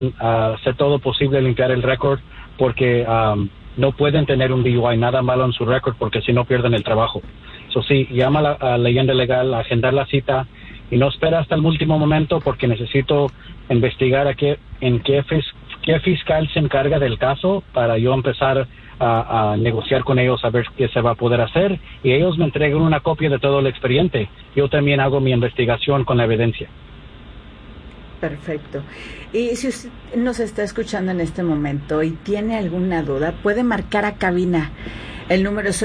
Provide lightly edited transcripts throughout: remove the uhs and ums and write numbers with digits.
hacer todo posible limpiar el récord porque no pueden tener un DUI, nada malo en su récord porque si no pierden el trabajo. So, sí, llama a Leyenda Legal, agendar la cita y no espera hasta el último momento porque necesito investigar qué fiscal se encarga del caso para yo empezar a negociar con ellos a ver qué se va a poder hacer y ellos me entregan una copia de todo el expediente. Yo también hago mi investigación con la evidencia. Perfecto. Y si usted nos está escuchando en este momento y tiene alguna duda, puede marcar a cabina. El número es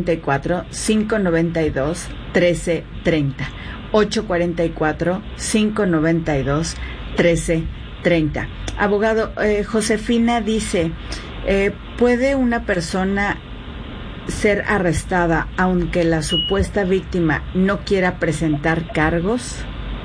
844-592-1330. 844-592-1330. Abogado, Josefina dice, ¿puede una persona ser arrestada aunque la supuesta víctima no quiera presentar cargos?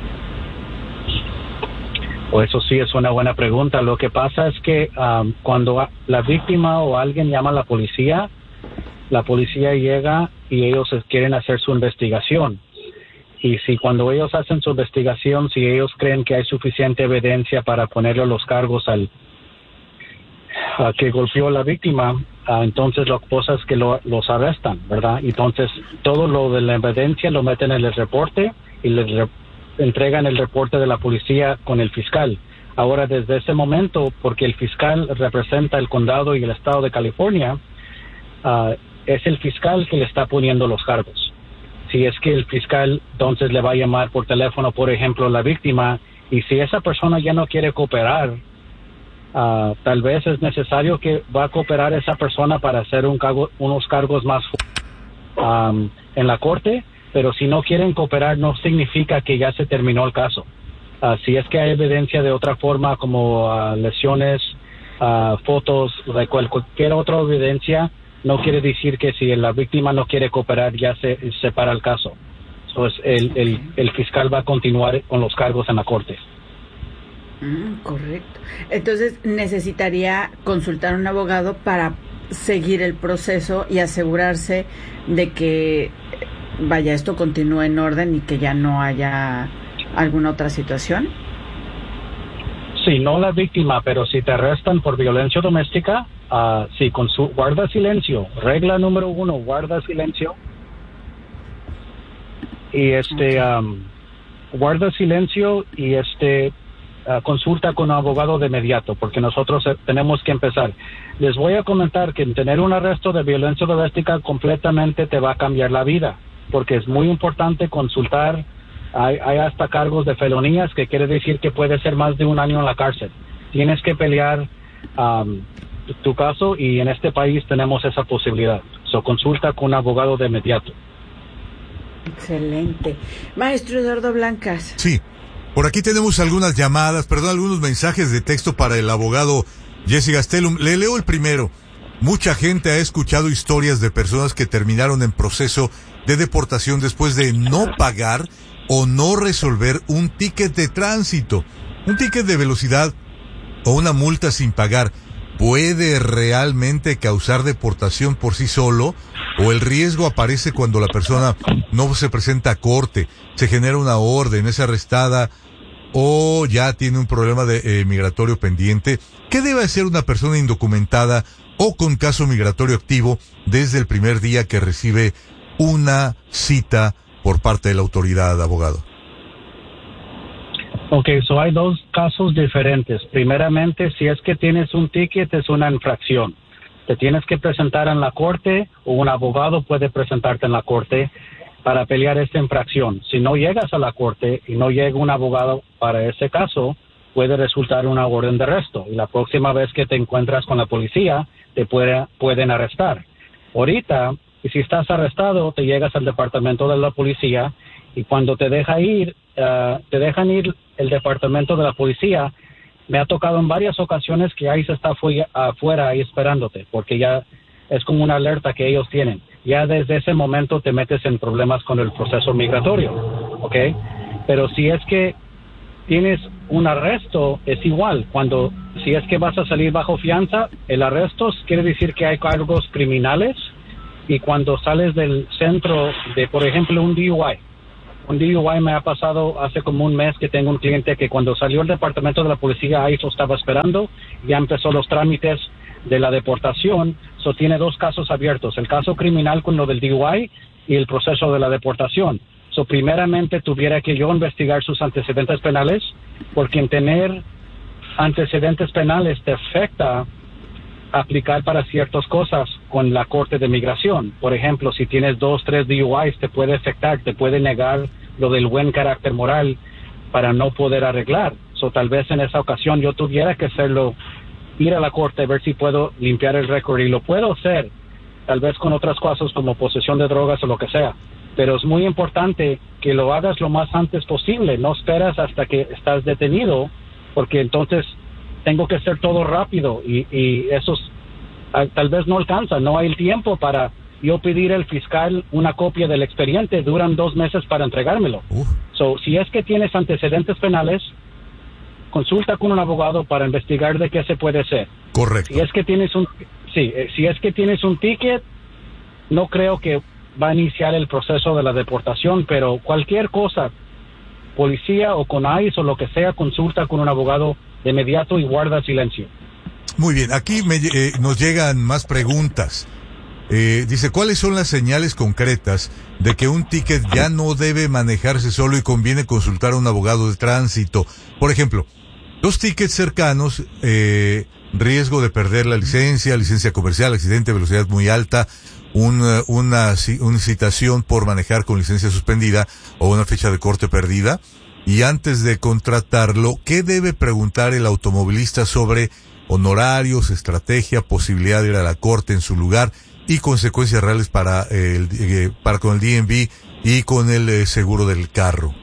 Eso sí es una buena pregunta. Lo que pasa es que cuando la víctima o alguien llama a la policía llega y ellos quieren hacer su investigación. Y si cuando ellos hacen su investigación, si ellos creen que hay suficiente evidencia para ponerle los cargos al que golpeó a la víctima, entonces lo que pasa es que los arrestan, ¿verdad? Entonces todo lo de la evidencia lo meten en el reporte y les entregan el reporte de la policía con el fiscal. Ahora, desde ese momento, porque el fiscal representa el condado y el estado de California, es el fiscal que le está poniendo los cargos. Si es que el fiscal entonces le va a llamar por teléfono, por ejemplo, a la víctima, y si esa persona ya no quiere cooperar, tal vez es necesario que va a cooperar esa persona para hacer unos cargos más en la corte. Pero si no quieren cooperar, no significa que ya se terminó el caso. Si es que hay evidencia de otra forma, como lesiones, fotos, de cualquier otra evidencia, no quiere decir que si la víctima no quiere cooperar, ya se para el caso. Entonces, el fiscal va a continuar con los cargos en la corte. Correcto. Entonces, necesitaría consultar a un abogado para seguir el proceso y asegurarse de que esto continúe en orden y que ya no haya alguna otra situación. Sí, no la víctima, pero si te arrestan por violencia doméstica, sí, guarda silencio. Regla número 1, guarda silencio. Y guarda silencio y consulta con un abogado de inmediato, porque nosotros tenemos que empezar. Les voy a comentar que tener un arresto de violencia doméstica completamente te va a cambiar la vida, porque es muy importante consultar. Hay hasta cargos de felonías, que quiere decir que puede ser más de un año en la cárcel. Tienes que pelear tu caso y en este país tenemos esa posibilidad. Consulta con un abogado de inmediato. Excelente. Maestro Eduardo Blancas. Sí, por aquí tenemos algunas algunos mensajes de texto para el abogado Jesse Gastelum. Le leo el primero. Mucha gente ha escuchado historias de personas que terminaron en proceso de deportación después de no pagar o no resolver un ticket de tránsito. Un ticket de velocidad o una multa sin pagar puede realmente causar deportación por sí solo, o el riesgo aparece cuando la persona no se presenta a corte, se genera una orden, es arrestada o ya tiene un problema de migratorio pendiente. ¿Qué debe hacer una persona indocumentada o con caso migratorio activo desde el primer día que recibe una cita por parte de la autoridad, abogado? Hay dos casos diferentes. Primeramente, si es que tienes un ticket, es una infracción. Te tienes que presentar en la corte, o un abogado puede presentarte en la corte para pelear esta infracción. Si no llegas a la corte y no llega un abogado para ese caso, puede resultar una orden de arresto. Y la próxima vez que te encuentras con la policía, te pueden arrestar. Ahorita, y si estás arrestado, te llegas al departamento de la policía, y cuando te dejan ir el departamento de la policía, me ha tocado en varias ocasiones que ICE está afuera ahí esperándote, porque ya es como una alerta que ellos tienen. Ya desde ese momento te metes en problemas con el proceso migratorio, ¿ok? Pero si es que tienes un arresto, es igual. Si es que vas a salir bajo fianza, el arresto quiere decir que hay cargos criminales, y cuando sales del centro de, por ejemplo, un DUI, Un DUI me ha pasado hace como un mes que tengo un cliente que cuando salió el departamento de la policía, ahí lo estaba esperando, ya empezó los trámites de la deportación, tiene 2 casos abiertos, el caso criminal con lo del DUI y el proceso de la deportación. Primeramente tuviera que yo investigar sus antecedentes penales, porque en tener antecedentes penales te afecta aplicar para ciertas cosas con la Corte de Migración. Por ejemplo, si tienes 2, 3 DUIs, te puede afectar, te puede negar lo del buen carácter moral para no poder arreglar. Tal vez en esa ocasión yo tuviera que hacerlo, ir a la corte, ver si puedo limpiar el récord, y lo puedo hacer, tal vez con otras cosas como posesión de drogas o lo que sea. Pero es muy importante que lo hagas lo más antes posible, no esperas hasta que estás detenido, porque entonces tengo que hacer todo rápido y eso tal vez no alcanza, no hay el tiempo para yo pedir al fiscal una copia del expediente, duran 2 meses para entregármelo. Si es que tienes antecedentes penales, consulta con un abogado para investigar de qué se puede hacer. Correcto. Si es que tienes un ticket, no creo que va a iniciar el proceso de la deportación, pero cualquier cosa, policía o con ICE o lo que sea, consulta con un abogado de inmediato y guarda silencio. Muy bien, aquí nos llegan más preguntas. Dice, ¿cuáles son las señales concretas de que un ticket ya no debe manejarse solo y conviene consultar a un abogado de tránsito? Por ejemplo, 2 tickets cercanos, riesgo de perder la licencia comercial, accidente, velocidad muy alta, una citación por manejar con licencia suspendida o una fecha de corte perdida. Y antes de contratarlo, ¿qué debe preguntar el automovilista sobre honorarios, estrategia, posibilidad de ir a la corte en su lugar y consecuencias reales para con el DMV y con el seguro del carro?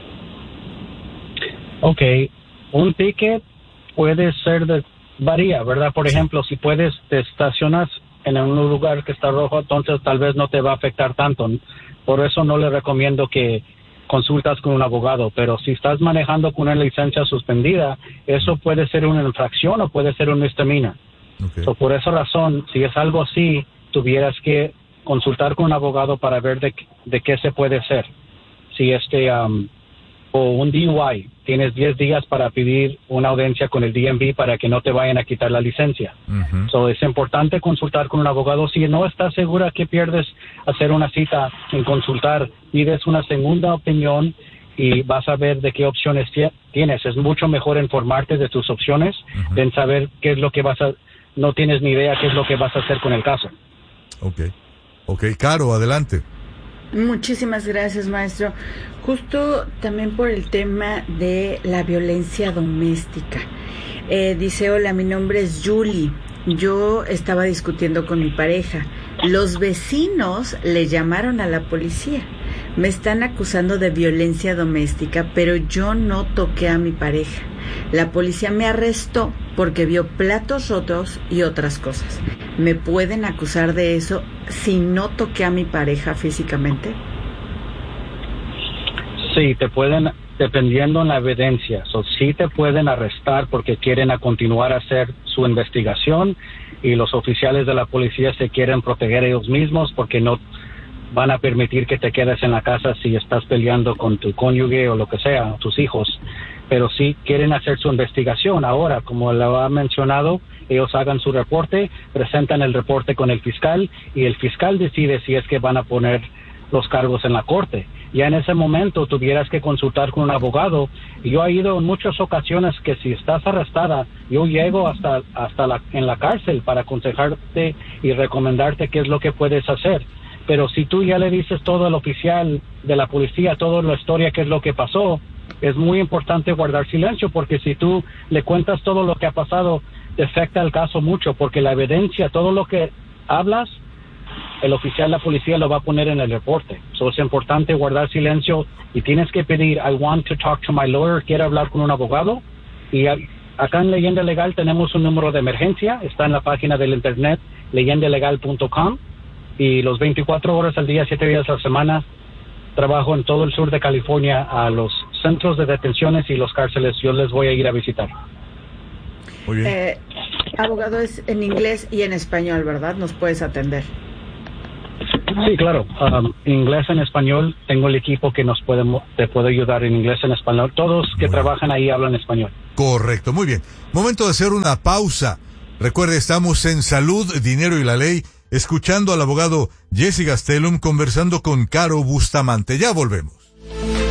Okay, un ticket puede ser varía, ¿verdad? Por ejemplo, si te estacionas en un lugar que está rojo, entonces tal vez no te va a afectar tanto. Por eso no le recomiendo que consultas con un abogado, pero si estás manejando con una licencia suspendida, eso puede ser una infracción o puede ser una misdemeanor. Okay. Por esa razón, si es algo así, tuvieras que consultar con un abogado para ver de qué se puede hacer. Si o un DUI, tienes 10 días para pedir una audiencia con el DMV para que no te vayan a quitar la licencia. Es importante consultar con un abogado. Si no estás segura que pierdes hacer una cita en consultar, pides una segunda opinión y vas a ver de qué opciones tienes. Es mucho mejor informarte de tus opciones, en saber qué es lo que no tienes ni idea qué es lo que vas a hacer con el caso. Okay, Caro, adelante. Muchísimas gracias, maestro. Justo también por el tema de la violencia doméstica. Dice, hola, mi nombre es Julie. Yo estaba discutiendo con mi pareja. Los vecinos le llamaron a la policía. Me están acusando de violencia doméstica, pero yo no toqué a mi pareja. La policía me arrestó porque vio platos rotos y otras cosas. ¿Me pueden acusar de eso si no toqué a mi pareja físicamente? Sí, te pueden, dependiendo de la evidencia. Sí te pueden arrestar porque quieren continuar a hacer su investigación y los oficiales de la policía se quieren proteger ellos mismos porque no van a permitir que te quedes en la casa si estás peleando con tu cónyuge o lo que sea, tus hijos. Pero sí quieren hacer su investigación. Ahora, como lo ha mencionado, ellos hagan su reporte, presentan el reporte con el fiscal y el fiscal decide si es que van a poner los cargos en la corte. Ya en ese momento tuvieras que consultar con un abogado. Yo he ido en muchas ocasiones que si estás arrestada, yo llego hasta en la cárcel para aconsejarte y recomendarte qué es lo que puedes hacer. Pero si tú ya le dices todo al oficial de la policía, toda la historia, qué es lo que pasó, es muy importante guardar silencio, porque si tú le cuentas todo lo que ha pasado, te afecta el caso mucho, porque la evidencia, todo lo que hablas, el oficial de la policía lo va a poner en el reporte. Es importante guardar silencio y tienes que pedir, I want to talk to my lawyer, quiero hablar con un abogado. Y acá en Leyenda Legal tenemos un número de emergencia, está en la página del internet, leyendalegal.com, y los 24 horas al día, 7 días a la semana, trabajo en todo el sur de California a los centros de detenciones y los cárceles. Yo les voy a ir a visitar. Muy bien. Abogado, es en inglés y en español, ¿verdad? Nos puedes atender. Sí, claro. Inglés en español. Tengo el equipo que te puede ayudar en inglés en español. Todos que trabajan ahí hablan español. Correcto, muy bien. Momento de hacer una pausa. Recuerde, estamos en Salud, Dinero y la Ley, escuchando al abogado Jesse Gastelum conversando con Caro Bustamante. Ya volvemos.